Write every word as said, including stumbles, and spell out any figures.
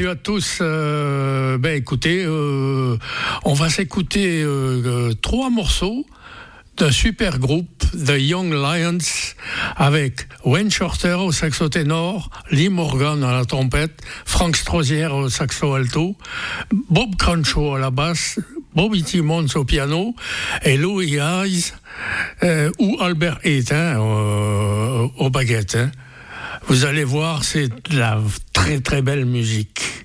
salut à tous. Euh, ben écoutez, euh, on va s'écouter euh, euh, trois morceaux d'un super groupe, The Young Lions, avec Wayne Shorter au saxo ténor, Lee Morgan à la trompette, Frank Strozier au saxo alto, Bob Crenshaw à la basse, Bobby Timmons au piano et Louis Hayes euh, ou Albert Heath hein, au, au baguette. Hein. Vous allez voir, c'est de la très très belle musique.